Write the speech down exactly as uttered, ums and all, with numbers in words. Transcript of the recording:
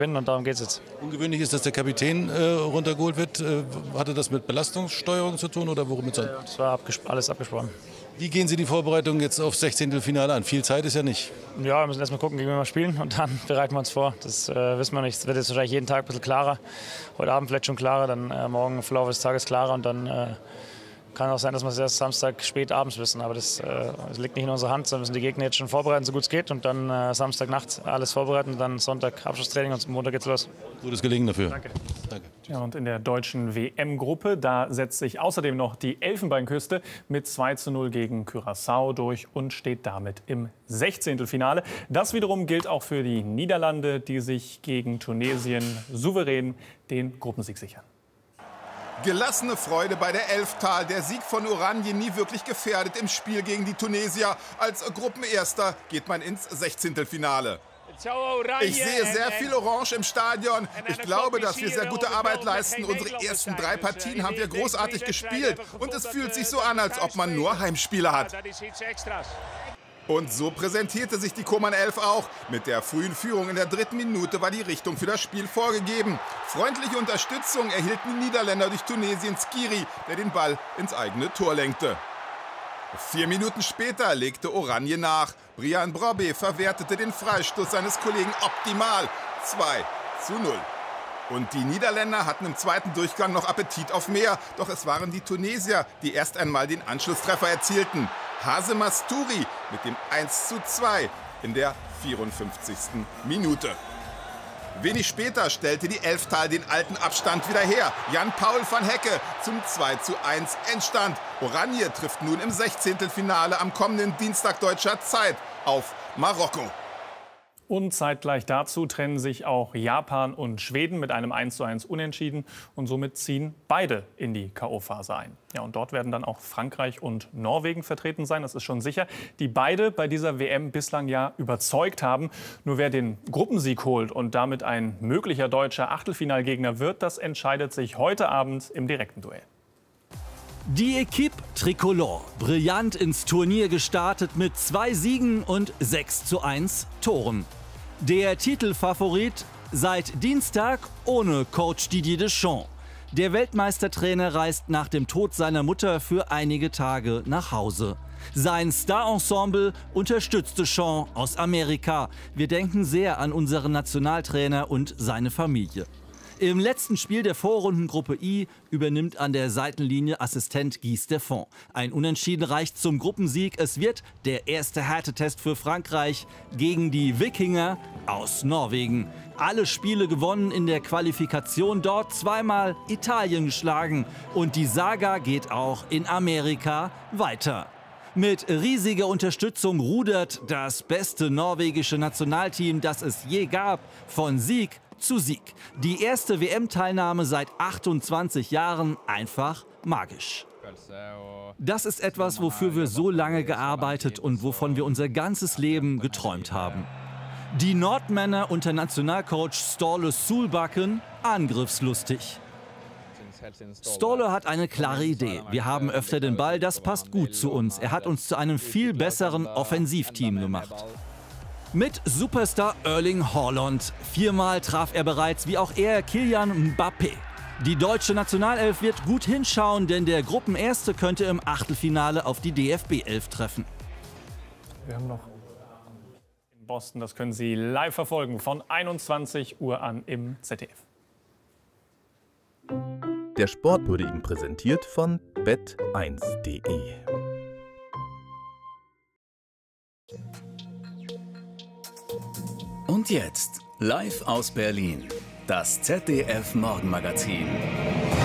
Und darum geht es jetzt. Ungewöhnlich ist, dass der Kapitän äh, runtergeholt wird. Äh, hatte das mit Belastungssteuerung zu tun oder worum mit so? Das war abges alles abgesprochen. Wie gehen Sie die Vorbereitung jetzt aufs Sechzehntelfinale an? Viel Zeit ist ja nicht. Ja, wir müssen erst mal gucken, gegen wen wir spielen und dann bereiten wir uns vor. Das äh, wissen wir nicht. Es wird jetzt wahrscheinlich jeden Tag ein bisschen klarer. Heute Abend vielleicht schon klarer, dann äh, morgen im Verlauf des Tages klarer und dann äh, kann auch sein, dass wir es erst Samstag spät abends wissen. Aber das, äh, das liegt nicht in unserer Hand, sondern müssen die Gegner jetzt schon vorbereiten, so gut es geht. Und dann äh, Samstagnacht alles vorbereiten, dann Sonntag Abschlusstraining und Montag geht's los. Gutes Gelingen dafür. Danke. Danke. Ja, und in der deutschen W M-Gruppe, da setzt sich außerdem noch die Elfenbeinküste mit zwei zu null gegen Curaçao durch und steht damit im Sechzehntelfinale. Das wiederum gilt auch für die Niederlande, die sich gegen Tunesien souverän den Gruppensieg sichern. Gelassene Freude bei der Elftal. Der Sieg von Oranje nie wirklich gefährdet im Spiel gegen die Tunesier. Als Gruppenerster geht man ins Sechzehntelfinale. Ich sehe sehr viel Orange im Stadion. Ich glaube, dass wir sehr gute Arbeit leisten. Unsere ersten drei Partien haben wir großartig gespielt. Und es fühlt sich so an, als ob man nur Heimspiele hat. Und so präsentierte sich die Coman elf auch. Mit der frühen Führung in der dritten Minute war die Richtung für das Spiel vorgegeben. Freundliche Unterstützung erhielten die Niederländer durch Tunesiens Skiri, der den Ball ins eigene Tor lenkte. Vier Minuten später legte Oranje nach. Brian Brobby verwertete den Freistoß seines Kollegen optimal. zwei zu null. Und die Niederländer hatten im zweiten Durchgang noch Appetit auf mehr. Doch es waren die Tunesier, die erst einmal den Anschlusstreffer erzielten. Hase Masturi mit dem eins zu zwei in der vierundfünfzigsten Minute. Wenig später stellte die Elftal den alten Abstand wieder her. Jan-Paul van Hecke zum zwei zu eins Endstand. Oranje trifft nun im Sechzehntelfinale am kommenden Dienstag deutscher Zeit auf Marokko. Und zeitgleich dazu trennen sich auch Japan und Schweden mit einem eins zu eins Unentschieden. Und somit ziehen beide in die K O-Phase ein. Ja, und dort werden dann auch Frankreich und Norwegen vertreten sein, das ist schon sicher. Die beide bei dieser W M bislang ja überzeugt haben. Nur wer den Gruppensieg holt und damit ein möglicher deutscher Achtelfinalgegner wird, das entscheidet sich heute Abend im direkten Duell. Die Equipe Tricolore, brillant ins Turnier gestartet mit zwei Siegen und sechs zu eins Toren. Der Titelfavorit seit Dienstag ohne Coach Didier Deschamps. Der Weltmeistertrainer reist nach dem Tod seiner Mutter für einige Tage nach Hause. Sein Star-Ensemble unterstützt Deschamps aus Amerika. Wir denken sehr an unseren Nationaltrainer und seine Familie. Im letzten Spiel der Vorrundengruppe I übernimmt an der Seitenlinie Assistent Guy Stéphane. Ein Unentschieden reicht zum Gruppensieg. Es wird der erste Härtetest für Frankreich gegen die Wikinger aus Norwegen. Alle Spiele gewonnen in der Qualifikation, dort zweimal Italien geschlagen. Und die Saga geht auch in Amerika weiter. Mit riesiger Unterstützung rudert das beste norwegische Nationalteam, das es je gab, von Sieg zu Sieg. Die erste W M-Teilnahme seit achtundzwanzig Jahren, einfach magisch. Das ist etwas, wofür wir so lange gearbeitet und wovon wir unser ganzes Leben geträumt haben. Die Nordmänner unter Nationalcoach Ståle Solbakken angriffslustig. Ståle hat eine klare Idee. Wir haben öfter den Ball, das passt gut zu uns. Er hat uns zu einem viel besseren Offensivteam gemacht. Mit Superstar Erling Haaland. Viermal traf er bereits, wie auch er, Kylian Mbappé. Die deutsche Nationalelf wird gut hinschauen, denn der Gruppenerste könnte im Achtelfinale auf die D F B elf treffen. Wir haben noch in Boston, das können Sie live verfolgen, von einundzwanzig Uhr an im Z D F. Der Sport wurde Ihnen präsentiert von bet eins punkt de. Und jetzt, live aus Berlin, das Z D F Morgenmagazin.